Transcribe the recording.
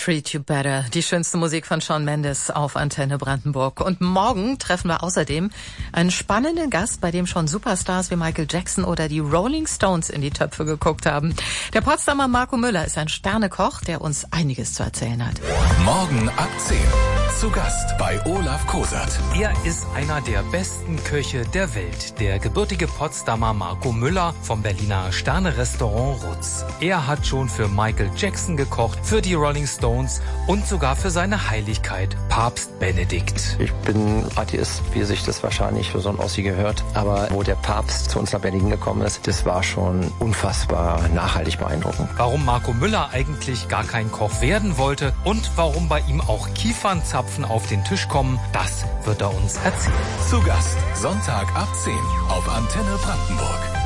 Treat You Better, die schönste Musik von Shawn Mendes auf Antenne Brandenburg. Und morgen treffen wir außerdem einen spannenden Gast, bei dem schon Superstars wie Michael Jackson oder die Rolling Stones in die Töpfe geguckt haben. Der Potsdamer Marco Müller ist ein Sternekoch, der uns einiges zu erzählen hat. Morgen ab 10. Zu Gast bei Olaf Kosert. Er ist einer der besten Köche der Welt, der gebürtige Potsdamer Marco Müller vom Berliner Sterne-Restaurant Rutz. Er hat schon für Michael Jackson gekocht, für die Rolling Stones und sogar für seine Heiligkeit, Papst Benedikt. Ich bin Atheist, wie sich das wahrscheinlich für so ein Ossi gehört. Aber wo der Papst zu uns nach Berlin gekommen ist, das war schon unfassbar nachhaltig beeindruckend. Warum Marco Müller eigentlich gar kein Koch werden wollte und warum bei ihm auch Kiefernzapfen auf den Tisch kommen, das wird er uns erzählen. Zu Gast Sonntag ab 10 auf Antenne Brandenburg.